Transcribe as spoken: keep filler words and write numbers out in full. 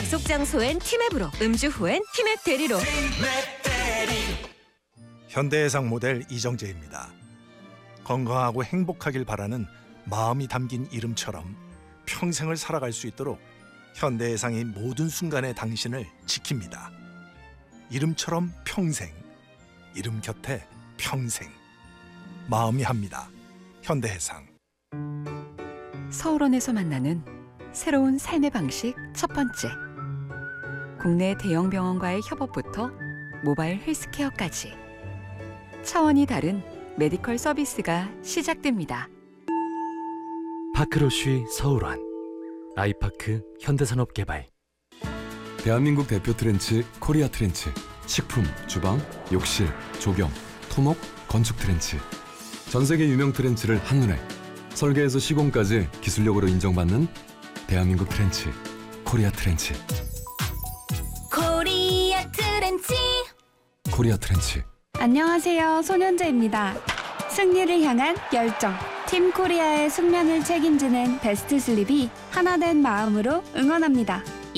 약속 장소엔 티맵으로, 음주 후엔 티맵 대리로. 현대해상 모델 이정재입니다. 건강하고 행복하길 바라는 마음이 담긴 이름처럼 평생을 살아갈 수 있도록 현대해상이 모든 순간에 당신을 지킵니다. 이름처럼 평생, 이름 곁에 평생. 마음이 합니다. 현대해상. 서울원에서 만나는 새로운 삶의 방식 첫 번째. 국내 대형 병원과의 협업부터 모바일 헬스케어까지 차원이 다른 메디컬 서비스가 시작됩니다. 파크로쉬 서울원, 아이파크 현대산업개발. 대한민국 대표 트렌치 코리아 트렌치. 식품, 주방, 욕실, 조경, 토목, 건축 트렌치. 전 세계 유명 트렌치를 한눈에 설계에서 시공까지 기술력으로 인정받는 대한민국 트렌치 코리아 트렌치. 코리아 트렌치. 코리아 트렌치. 안녕하세요. 손현재입니다. 승리를 향한 열정. 팀 코리아의 숙면을 책임지는 베스트 슬립이 하나된 마음으로 응원합니다.